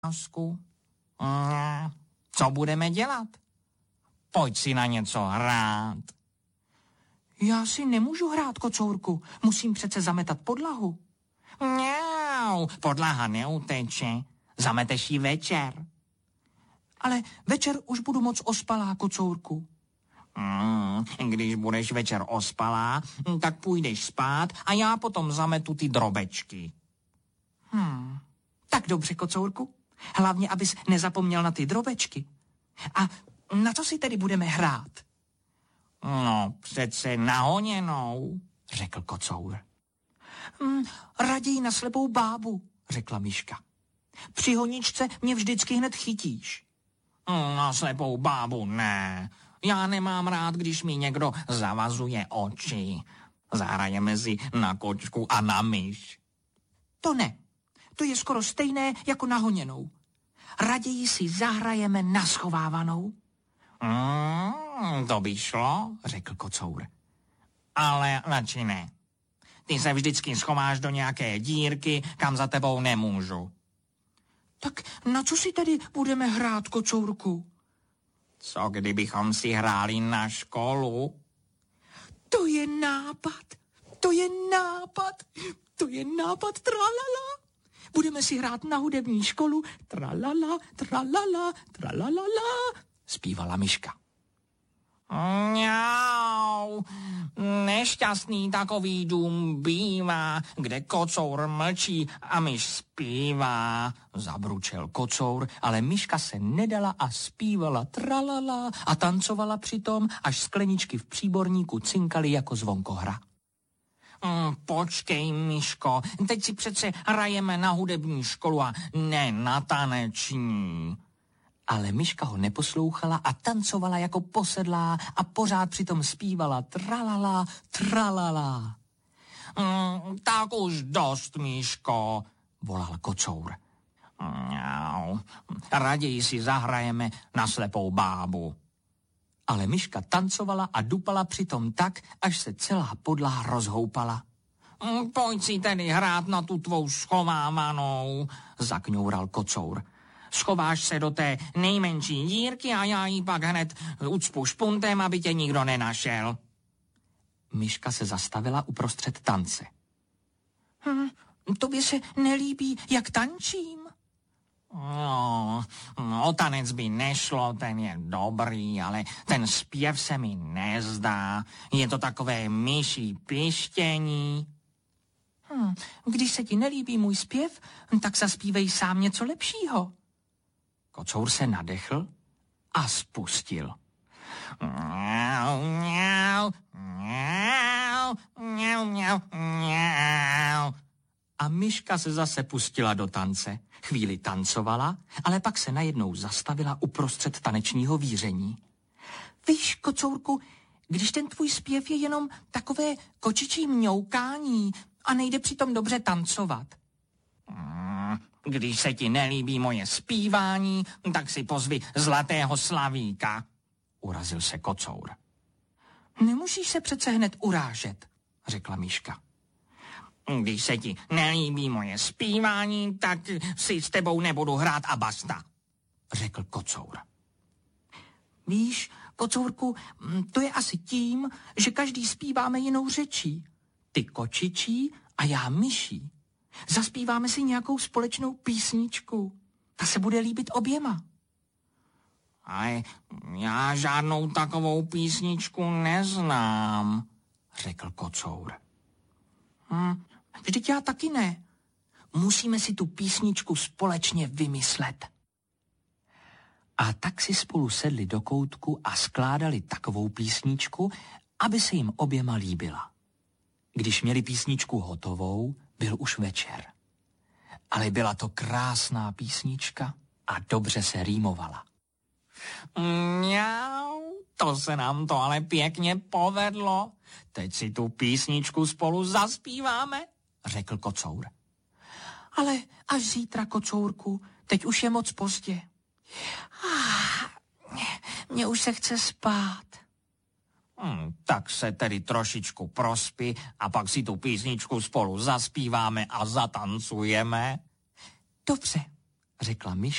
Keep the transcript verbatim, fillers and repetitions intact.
otázku. Mm, co budeme dělat? Pojď si na něco hrát. Já si nemůžu hrát, kocourku. Musím přece zametat podlahu. Mňau, podlaha neuteče. Zameteš ji večer. Ale večer už budu moc ospalá, kocourku. Mm, když budeš večer ospalá, tak půjdeš spát a já potom zametu ty drobečky. Hmm, tak dobře, kocourku. Hlavně, abys nezapomněl na ty drobečky. A na co si tedy budeme hrát? No, přece nahoněnou, řekl kocour. Hmm, raději na slepou bábu, řekla myška. Při honičce mě vždycky hned chytíš. Na slepou bábu ne. Já nemám rád, když mi někdo zavazuje oči. Zahrajeme si na kočku a na myš. To ne. To je skoro stejné jako na honěnou. Raději si zahrajeme na schovávanou. Mm, to by šlo, řekl kocour. Ale radši ne. Ty se vždycky schováš do nějaké dírky, kam za tebou nemůžu. Tak na co si tedy budeme hrát, kocourku? Co kdybychom si hráli na školu? To je nápad, to je nápad, to je nápad, tralala. Budeme si hrát na hudební školu, tralala, tralala, tralalala, zpívala myška. Mňau, nešťastný takový dům bývá, kde kocour mlčí a myš zpívá, zabručel kocour, ale myška se nedala a zpívala tralala a tancovala přitom, až skleničky v příborníku cinkaly jako zvonkohra. Mm, počkej, myško, teď si přece hrajeme na hudební školu a ne na taneční. Ale myška ho neposlouchala a tancovala jako posedlá a pořád přitom zpívala tralala, tralala. Mm, tak už dost, myško, volal kocour. Mňau, raději si zahrajeme na slepou bábu. Ale myška tancovala a dupala přitom tak, až se celá podlaha rozhoupala. Mm, pojď si tedy hrát na tu tvou schovávanou, zakňoural kocour. Schováš se do té nejmenší dírky a já ji pak hned ucpu špuntem, aby tě nikdo nenašel. Myška se zastavila uprostřed tance. Hm, tobě se nelíbí, jak tančím? No, no, tanec by nešlo, ten je dobrý, ale ten zpěv se mi nezdá. Je to takové myší pištění. Hm, když se ti nelíbí můj zpěv, tak zaspívej sám něco lepšího. Kocour se nadechl a spustil. Mňau, mňau, mňau, mňau, mňau, mňau. A myška se zase pustila do tance. Chvíli tancovala, ale pak se najednou zastavila uprostřed tanečního víření. Víš, kocourku, když ten tvůj zpěv je jenom takové kočičí mňoukání a nejde přitom dobře tancovat. Když se ti nelíbí moje zpívání, tak si pozvi Zlatého Slavíka, urazil se kocour. Nemusíš se přece hned urážet, řekla myška. Když se ti nelíbí moje zpívání, tak si s tebou nebudu hrát a basta, řekl kocour. Víš, kocourku, to je asi tím, že každý zpíváme jinou řečí. Ty kočičí a já myší. Zaspíváme si nějakou společnou písničku. Ta se bude líbit oběma. Ale já žádnou takovou písničku neznám, řekl kocour. Hm, vždyť já taky ne. Musíme si tu písničku společně vymyslet. A tak si spolu sedli do koutku a skládali takovou písničku, aby se jim oběma líbila. Když měli písničku hotovou, byl už večer. Ale byla to krásná písnička a dobře se rýmovala. Mňau, to se nám to ale pěkně povedlo. Teď si tu písničku spolu zaspíváme, řekl kocour. Ale až zítra, kocourku, teď už je moc pozdě. Ah, mně už se chce spát. Hmm, tak se tedy trošičku prospí a pak si tu písničku spolu zaspíváme a zatancujeme. Dobře, řekla myš